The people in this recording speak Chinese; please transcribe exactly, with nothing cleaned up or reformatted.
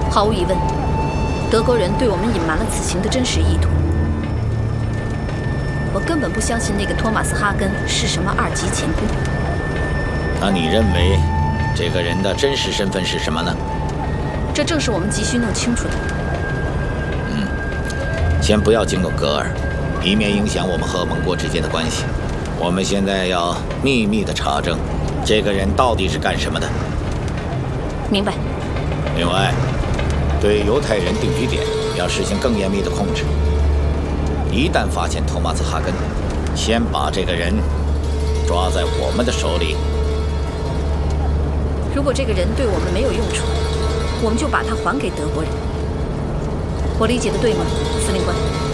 毫无疑问，德国人对我们隐瞒了此行的真实意图。我根本不相信那个托马斯·哈根是什么二级前锋。 那你认为这个人的真实身份是什么呢？ 这正是我们急需弄清楚的。 嗯，先不要惊动格尔，以免影响我们和盟国之间的关系。我们现在要秘密地查证这个人到底是干什么的。 明白。 另外，对犹太人定居点要实行更严密的控制。一旦发现托马斯·哈根，先把这个人抓在我们的手里。 如果这个人对我们没有用处，我们就把他还给德国人。我理解的对吗，司令官？